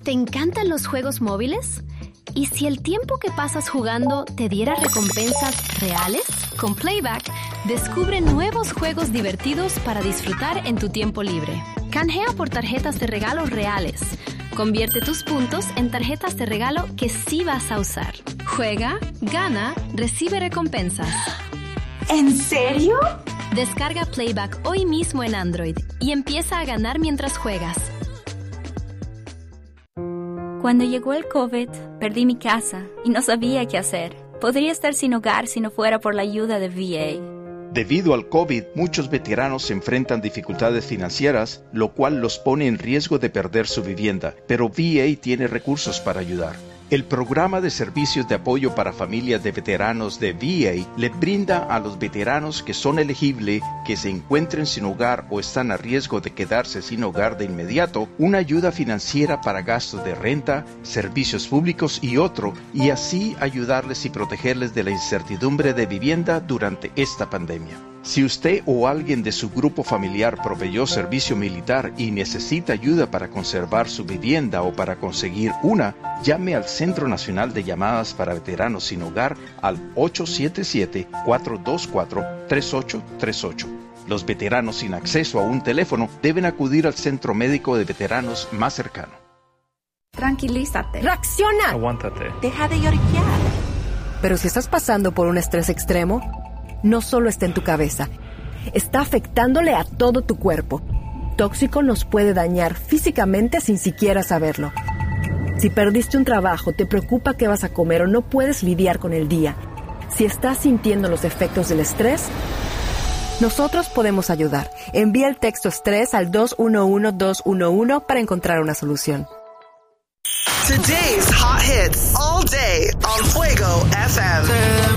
¿Te encantan los juegos móviles? ¿Y si el tiempo que pasas jugando te diera recompensas reales? Con Playback, descubre nuevos juegos divertidos para disfrutar en tu tiempo libre. Canjea por tarjetas de regalo reales. Convierte tus puntos en tarjetas de regalo que sí vas a usar. Juega, gana, recibe recompensas. ¿En serio? Descarga Playback hoy mismo en Android y empieza a ganar mientras juegas. Cuando llegó el COVID, perdí mi casa y no sabía qué hacer. Podría estar sin hogar si no fuera por la ayuda de VA. Debido al COVID, muchos veteranos se enfrentan dificultades financieras, lo cual los pone en riesgo de perder su vivienda, pero VA tiene recursos para ayudar. El programa de servicios de apoyo para familias de veteranos de VA le brinda a los veteranos que son elegibles, que se encuentren sin hogar o están a riesgo de quedarse sin hogar de inmediato, una ayuda financiera para gastos de renta, servicios públicos y otro, y así ayudarles y protegerles de la incertidumbre de vivienda durante esta pandemia. Si usted o alguien de su grupo familiar proveyó servicio militar y necesita ayuda para conservar su vivienda o para conseguir una, llame al Centro Nacional de Llamadas para Veteranos Sin Hogar al 877-424-3838. Los veteranos sin acceso a un teléfono deben acudir al centro médico de veteranos más cercano. Tranquilízate. ¡Reacciona! Aguántate. Deja de lloriquear. Pero si estás pasando por un estrés extremo, no solo está en tu cabeza, está afectándole a todo tu cuerpo. Tóxico nos puede dañar físicamente sin siquiera saberlo. Si perdiste un trabajo, te preocupa qué vas a comer o no puedes lidiar con el día. Si estás sintiendo los efectos del estrés, nosotros podemos ayudar. Envía el texto estrés al 211-211 para encontrar una solución. Today's hot hits all day on Fuego FM.